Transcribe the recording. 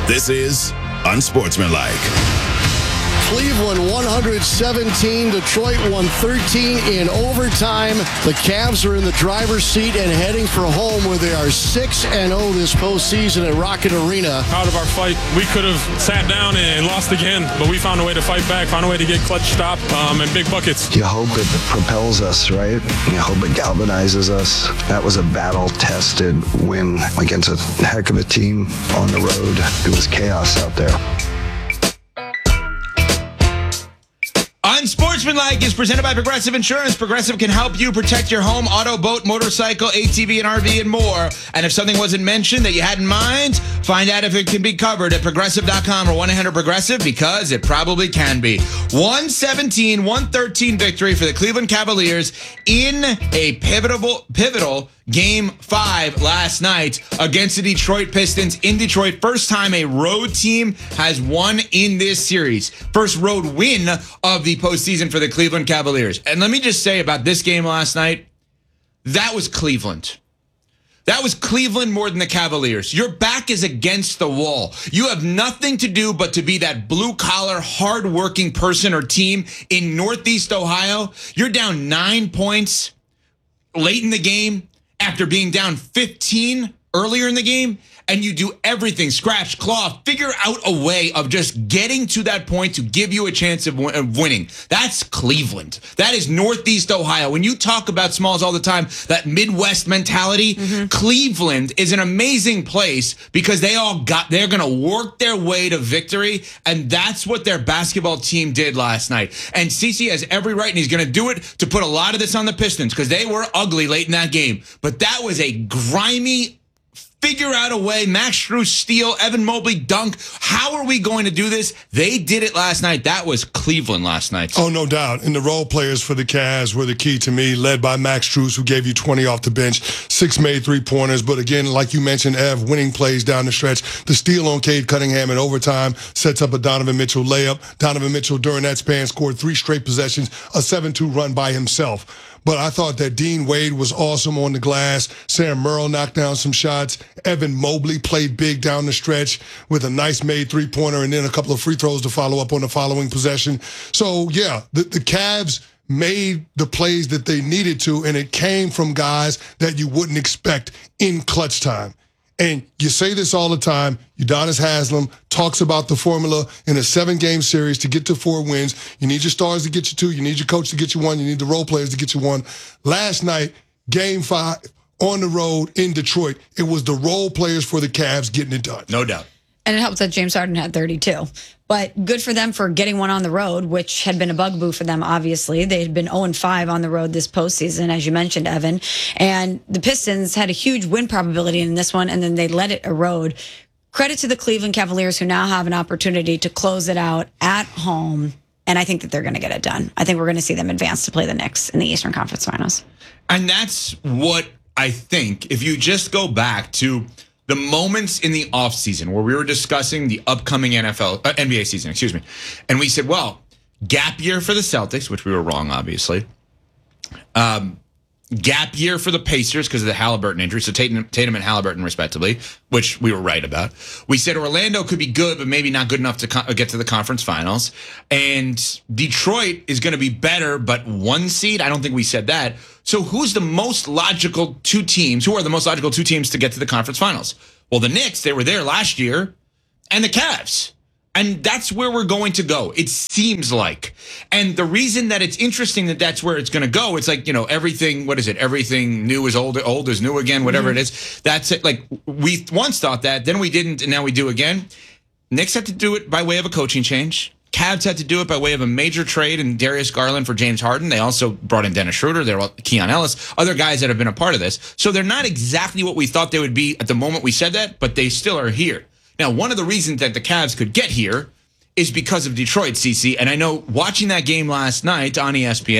This is Unsportsmanlike. Cleveland 117, Detroit 113 in overtime. The Cavs are in the driver's seat and heading for home where they are 6-0 this postseason at Rocket Arena. Out of our fight, we could have sat down and lost again, but we found a way to fight back, found a way to get clutch stop and big buckets. You hope it propels us, right? You hope it galvanizes us. That was a battle-tested win against a heck of a team on the road. It was chaos out there. Unsportsmanlike is presented by Progressive Insurance. Progressive can help you protect your home, auto, boat, motorcycle, ATV, and RV, and more. And if something wasn't mentioned that you had in mind, find out if it can be covered at Progressive.com or 1-800-PROGRESSIVE, because it probably can be. 117-113 victory for the Cleveland Cavaliers in a pivotal Game 5 last night against the Detroit Pistons in Detroit. First time a road team has won in this series. First road win of the postseason for the Cleveland Cavaliers. And let me just say about this game last night, that was Cleveland. That was Cleveland more than the Cavaliers. Your back is against the wall. You have nothing to do but to be that blue-collar, hard-working person or team in Northeast Ohio. You're down 9 points late in the game after being down 15 earlier in the game, and you do everything, scratch, claw, figure out a way of just getting to that point to give you a chance of winning. That's Cleveland. That is Northeast Ohio. When you talk about Smalls all the time, that Midwest mentality, Cleveland is an amazing place because they're going to work their way to victory, and that's what their basketball team did last night. And CeCe has every right, and he's going to do it to put a lot of this on the Pistons because they were ugly late in that game. But that was a grimy, figure out a way, Max Strus steal, Evan Mobley dunk. How are we going to do this? They did it last night. That was Cleveland last night. Oh, no doubt. And the role players for the Cavs were the key to me, led by Max Strus, who gave you 20 off the bench, 6 made three-pointers. But again, like you mentioned, Ev, winning plays down the stretch. The steal on Cade Cunningham in overtime sets up a Donovan Mitchell layup. Donovan Mitchell, during that span, scored 3 straight possessions, a 7-2 run by himself. But I thought that Dean Wade was awesome on the glass. Sam Merrill knocked down some shots. Evan Mobley played big down the stretch with a nice made three-pointer and then a couple of free throws to follow up on the following possession. So, yeah, the Cavs made the plays that they needed to, and it came from guys that you wouldn't expect in clutch time. And you say this all the time. Udonis Haslem talks about the formula in a 7-game series to get to 4 wins. You need your stars to get you 2. You need your coach to get you 1. You need the role players to get you 1. Last night, Game 5 on the road in Detroit, it was the role players for the Cavs getting it done. No doubt. And it helps that James Harden had 32. But good for them for getting one on the road, which had been a bugaboo for them, obviously. They had been 0-5 on the road this postseason, as you mentioned, Evan. And the Pistons had a huge win probability in this one, and then they let it erode. Credit to the Cleveland Cavaliers, who now have an opportunity to close it out at home. And I think that they're going to get it done. I think we're going to see them advance to play the Knicks in the Eastern Conference Finals. And that's what I think, if you just go back to the moments in the offseason where we were discussing the upcoming NBA season, and we said, well, gap year for the Celtics, which we were wrong, obviously. Gap year for the Pacers because of the Halliburton injury, so Tatum and Halliburton respectively, which we were right about. We said Orlando could be good, but maybe not good enough to get to the conference finals. And Detroit is going to be better, but 1 seed? I don't think we said that. So who's the most logical 2 teams? Who are the most logical 2 teams to get to the conference finals? Well, the Knicks, they were there last year, and the Cavs. And that's where we're going to go, it seems like. And the reason that it's interesting that that's where it's going to go, it's like, everything, what is it? Everything new is old is new again, whatever it is. That's it. Like, we once thought that, then we didn't, and now we do again. Knicks had to do it by way of a coaching change. Cavs had to do it by way of a major trade in Darius Garland for James Harden. They also brought in Dennis Schroeder. They're Keon Ellis, other guys that have been a part of this. So they're not exactly what we thought they would be at the moment we said that, but they still are here. Now, one of the reasons that the Cavs could get here is because of Detroit, CeCe. And I know watching that game last night on ESPN,